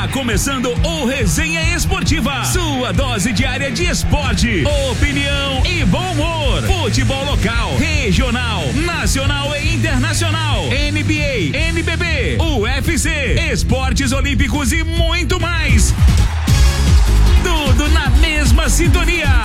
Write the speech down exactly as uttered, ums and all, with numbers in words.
começando o Resenha Esportiva, sua dose diária de esporte, opinião e bom humor. Futebol local, regional, nacional e internacional, N B A, N B B, U F C, esportes olímpicos e muito mais. Tudo na mesma sintonia.